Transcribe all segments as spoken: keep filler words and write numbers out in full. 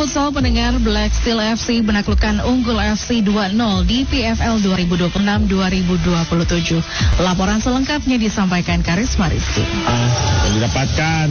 futsal pendengar, Black Steel F C menaklukkan Unggul F C dua nol di P F L dua ribu dua puluh enam dua ribu dua puluh tujuh. Laporan selengkapnya disampaikan Karisma Rizky. Ah, yang didapatkan.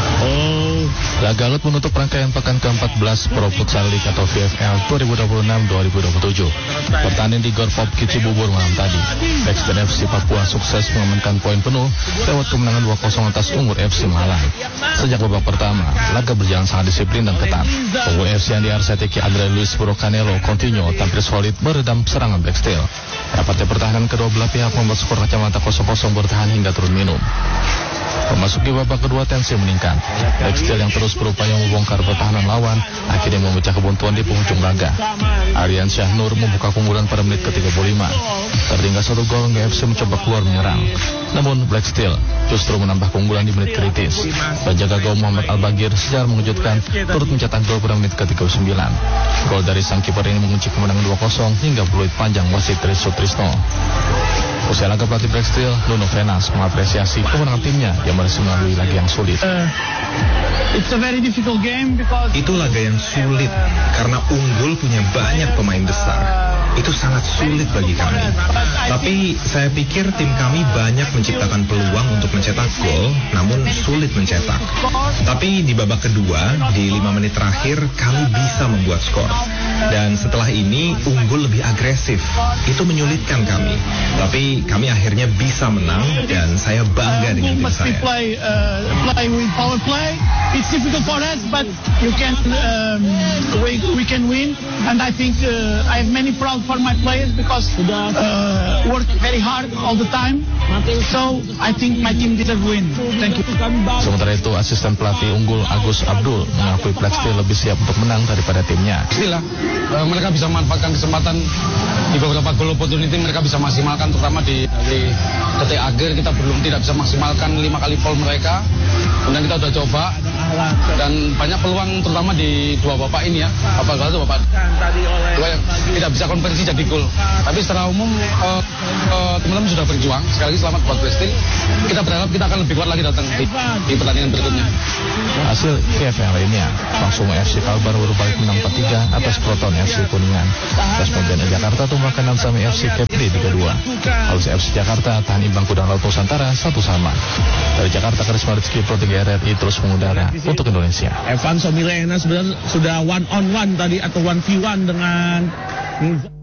Oh, laga Lut menutup rangkaian pekan ke-empat belas Pro Futsal League atau V F L dua ribu dua puluh enam dua ribu dua puluh tujuh. Pertandingan di Gor Pop Cibubur malam tadi. Black Steel F C Papua sukses mengamankan poin penuh lewat kemenangan dua kosong atas Unggul F C Malang. Sejak babak pertama, laga berjalan sangat disiplin dan ketat. Unggul F C yang diarsiteki Andre Luis Canelo Coutinho tampil solid meredam serangan Black Steel. Rapatnya pertahanan kedua belah pihak membuat skor kacamata kosong kosong bertahan hingga turun minum. Memasuki babak kedua tensi meningkat. Black Steel yang terus berupaya membongkar pertahanan lawan akhirnya memecah kebuntuan di penghujung laga. Aryan Syah Nur membuka keunggulan pada menit ke tiga puluh lima. Tertinggal satu gol, G F C mencoba keluar menyerang. Namun Black Steel justru menambah keunggulan di menit kritis. Penjaga gawang Muhammad Al-Bagir secara mengejutkan turut mencetak gol pada menit ke tiga puluh sembilan. Gol dari sang kiper ini mengunci kemenangan dua kosong hingga peluit panjang wasit Trisut Trisno. Usai laga, pelatih Black Steel, Nuno Venas, mengapresiasi kemenangan timnya yang masih melalui laga yang sulit. Uh, it's a very difficult game because itu laga yang sulit karena Unggul punya banyak pemain besar. Itu sangat sulit bagi kami. Tapi saya pikir tim kami banyak menciptakan peluang untuk mencetak gol, namun sulit mencetak. Tapi di babak kedua, di lima menit terakhir, kami bisa membuat skor. Dan setelah ini, Unggul lebih agresif. Itu menyulitkan kami. Tapi kami akhirnya bisa menang, dan saya bangga dengan tim saya. Play, uh, play with power play. It's difficult for us, but you can, um, we, we can win. And I think uh, I have many proud for my players because uh, work very hard all the time. So I think my team deserve win. Thank you. Sementara itu, asisten pelatih Unggul Agus Abdul mengakui Black Steel lebih siap untuk menang daripada timnya. Pastilah uh, mereka bisa memanfaatkan kesempatan di beberapa goal opportunity, mereka bisa maksimalkan, terutama di, di detik akhir kita belum tidak bisa maksimalkan lima kali foul mereka. Kemudian kita sudah coba dan banyak peluang terutama di dua bapak ini ya, bapak satu bapak dua yang tidak bisa konversi jadi gol. Tapi secara umum uh, uh, teman-teman sudah berjuang. Sekali lagi selamat buat Black Steel. Kita berharap kita akan lebih kuat lagi datang di, di pertandingan berikutnya. Hasil V F L lainnya, langsung F C Kalbar baru balik menang empat tiga atas Proton F C Kuningan. Terus Pontianak Jakarta tumbangkan enam sama F C Kepri tiga dua. Lalu F C Jakarta tahan imbang Kudang Laut Nusantara satu sama. Dari Jakarta, Karisma Rizky, Pro tiga R R I terus mengudara untuk Indonesia. Evan Somilena sebenarnya sudah one on one tadi atau one v one dengan